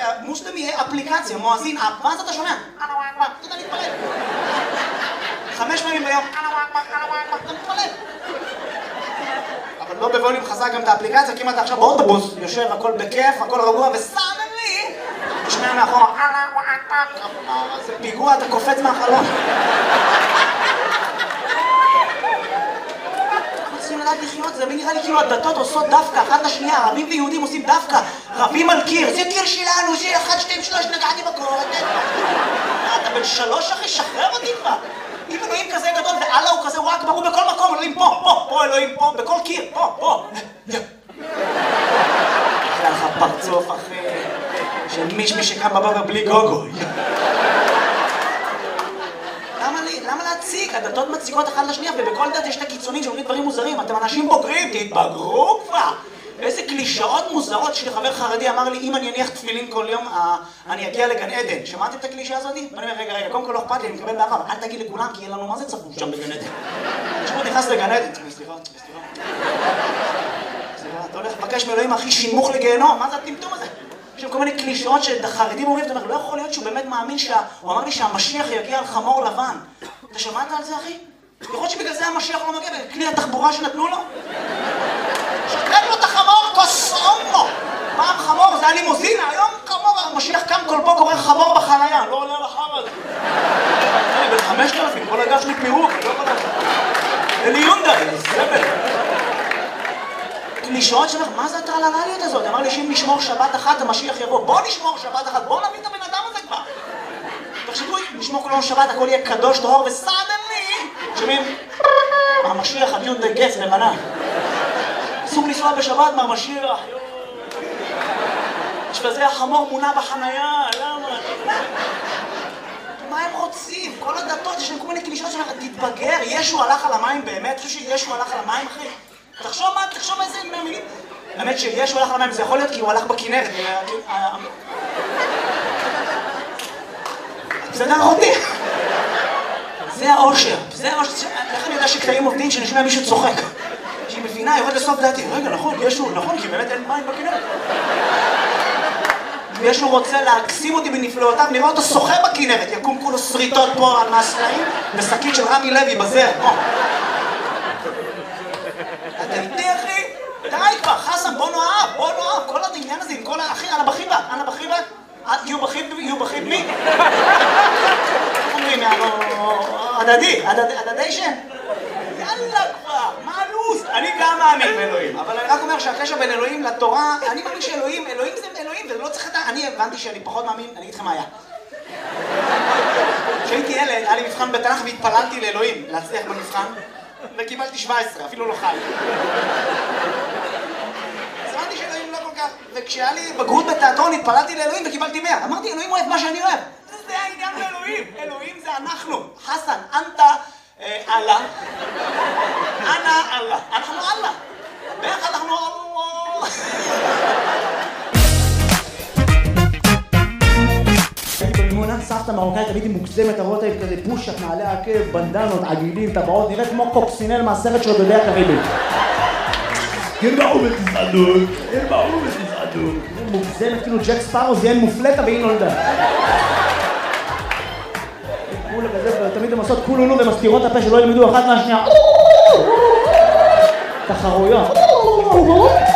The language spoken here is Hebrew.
מוסלמי יהיה אפליקציה, מואזין אפ, ואז אתה שומע, אללה וואקבר, אתה יודע להתפלל. 5 פעמים ביום, אללה וואקבר, אללה וואקבר, אתה מתפלל. אבל לא בווליום חזק גם את האפליקציה, כי אם אתה עכשיו באוטובוס, יושב, הכל בכיף, הכל רגוע, וסאדנלי, תשמע מאחורה, אללה וואקבר, זה פיגוע, אתה קופץ מהחלון. לדעת לחיות, זה נראה לי כאילו הדתות עושות דווקא, אחת לשנייה, ערבים ויהודים עושים דווקא, רבים על קיר, זה קיר שלנו, זה 1, 2, 3, נגעתי בקורת. אתה בן 3 אחי, שחרר אותי כבר. אם אלוהים כזה גדול ואללה הוא כזה וואק ברור בכל מקום, אלוהים פה אלוהים פה, בכל קיר, פה. אחלה לך פרצוף אחי, של מישמי שקם בבוקר בלי גוגו. למה להציג? הדתות מציקות אחת לשנייה, ובכל דת יש את הקיצונים שאומרים דברים מוזרים. אתם אנשים בוגרים, תתבגרו כבר! איזה קלישאות מוזרות. שלי חבר חרדי אמר לי, אם אני אניח תפילין כל יום, אני אגיע לגן עדן. שמעתם את הקלישה הזאת? ואני אומר, רגע, קודם כל לא אכפת לי, אני מקבל באהבה, אל תגיד לכולם, כי יהיה לנו מה זה צפוף שם בגן עדן. תשמעו, נכנס לגן עדן. סליחה. אתה הולך לבקש מאלוהים הכי שימוך לגיהנום, מה זה הטמטום הזה? יש כל מיני קלישאות שהחרדים אומרים, אתה אומר, לא יכול להיות שהוא באמת מאמין הוא אמר לי שהמשיח יגיע על חמור לבן. אתה שמעת על זה, אחי? יכול להיות שבגלל זה המשיח לא מגיע, בכלי התחבורה שנתנו לו? שתרק לו את החמור, קוסומו! פעם חמור, זה היה לימוזינה, היום חמור, המשיח קם כל פה קורא חמור בחנייה, לא עולה על החם הזה. אני בן 5,000, כל הגב שלי פירוק, אני לא יכול לדעת. אלי יונדאי, סבל. קלישאות שלך, מה זה הטרללליות הזאת? אמר לי שאם נשמור שבת אחת, המשיח יבוא. בוא נשמור שבת אחת, בוא נביא את הבן אדם הזה כבר. תחשבו, נשמור כל יום שבת, הכל יהיה קדוש, טהור וסדני. שומעים? המשיח, הדיון די גץ, לבנה. אסור לנסוע בשבת מהמשיח. יש בזה החמור מונה בחנייה, למה? מה הם רוצים? כל הדתות, יש להם כל מיני קלישאות שלך, תתבגר, ישו הלך על המים באמת? חושב שישו הלך על המים, אחי? תחשוב איזה מילים. האמת שישו הלך על המים, זה יכול להיות כי הוא הלך בכנרת. בסדר אחותי? זה האושר. איך אני יודע שקטעים עובדים שנשמע מישהו צוחק? שהיא מבינה, יורד לסוף דעתי. רגע, נכון, ישו, נכון, כי באמת אין מים בכנרת. וישו רוצה להקסים אותי בנפלאותיו, נראה אותו שוחה בכנרת, יקום כולו שריטות פה על מהסלעים, ושקית של רמי לוי בזר. אתה איתי, אחי? די כבר, חסם, בוא נאהב, כל העניין הזה עם כל אחי, אנא בחיבה, יהיו בחיב מי? אומרים, הדדיישן? יאללה כבר, מה הלו"ז? אני גם מאמין באלוהים, אבל אני רק אומר שהקשר בין אלוהים לתורה, אני מאמין שאלוהים זה אלוהים, וזה לא צריך לדעת, אני הבנתי שאני פחות מאמין, אני אגיד לכם מה היה. כשהייתי ילד, היה לי מבחן בתנ"ך והתפללתי לאלוהים, להצליח במבחן, וקיבלתי 17, אפילו לא חי. אז הבנתי שאלוהים לא כל כך, וכשהיה לי בגרות בתיאטרון התפללתי לאלוהים וקיבלתי 100. אמרתי, אלוהים אוהב מה שאני אוהב. זה העניין לאלוהים, אלוהים זה אנחנו. חסן, אנטה, אללה. אנא אללה. אנחנו אללה. ביחד אנחנו אללה. הייתי במימונה, סבתא מרוקאית, תמיד היא מוגזמת, הרואות היית כזה פושט, נעלי עקב, בנדנות, עגילים, טבעות, נראית כמו קוקסינל מהסרט שודדי הקריביים. ירבעו בתזעדות, מוגזמת, כאילו ג'ק ספארו זיין מופלטה והיא נולדה. כולה כזה, תמיד הן עושות כולולו ומסתירות הפה שלא ילמדו אחת מהשנייה. תחרויות.